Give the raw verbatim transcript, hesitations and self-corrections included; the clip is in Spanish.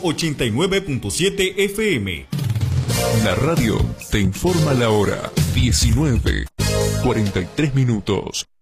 ochenta y nueve punto siete F M. La radio te informa la hora. diecinueve, cuarenta y tres minutos.